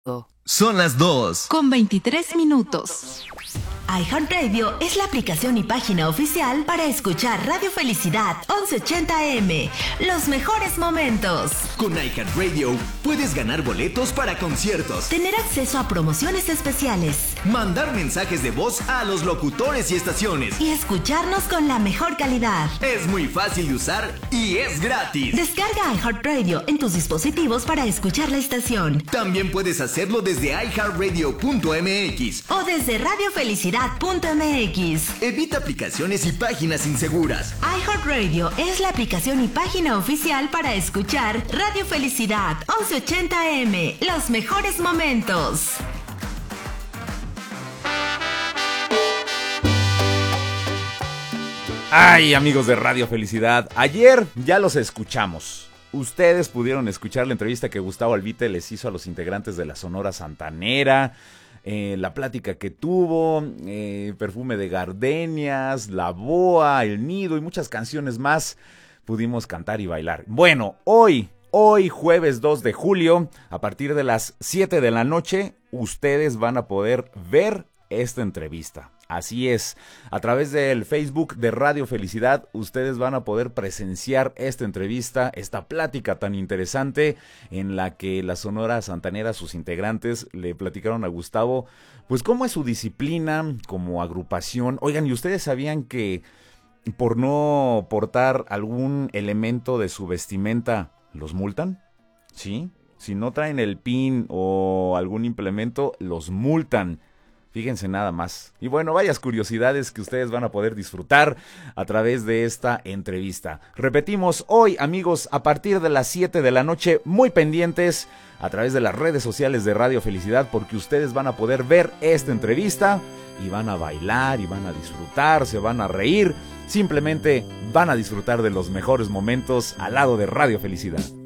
Son las 2:23. iHeartRadio es la aplicación y página oficial para escuchar Radio Felicidad 1180 AM. Los mejores momentos. Con iHeartRadio puedes ganar boletos para conciertos, tener acceso a promociones especiales, mandar mensajes de voz a los locutores y estaciones y escucharnos con la mejor calidad. Es muy fácil de usar y es gratis. Descarga iHeartRadio en tus dispositivos para escuchar la estación. También puedes hacerlo desde iHeartRadio.mx o desde radiofelicidad.mx. Evita aplicaciones y páginas inseguras. iHeartRadio es la aplicación y página oficial para escuchar Radio Felicidad 1180 AM. Los mejores momentos. Ay, amigos de Radio Felicidad, ayer ya los escuchamos. Ustedes pudieron escuchar la entrevista que Gustavo Albite les hizo a los integrantes de la Sonora Santanera, la plática que tuvo, Perfume de Gardenias, La Boa, El Nido y muchas canciones más pudimos cantar y bailar. Bueno, hoy jueves 2 de julio, a partir de las 7 de la noche, ustedes van a poder ver esta entrevista. Así es, a través del Facebook de Radio Felicidad, ustedes van a poder presenciar esta entrevista, esta plática tan interesante en la que la Sonora Santanera, sus integrantes, le platicaron a Gustavo, pues cómo es su disciplina como agrupación. Oigan, ¿y ustedes sabían que por no portar algún elemento de su vestimenta los multan? ¿Sí? Si no traen el pin o algún implemento, los multan. Fíjense nada más. Y bueno, varias curiosidades que ustedes van a poder disfrutar a través de esta entrevista. Repetimos, hoy, amigos, a partir de las 7 de la noche, muy pendientes a través de las redes sociales de Radio Felicidad, porque ustedes van a poder ver esta entrevista y van a bailar y van a disfrutar, se van a reír, simplemente van a disfrutar de los mejores momentos al lado de Radio Felicidad.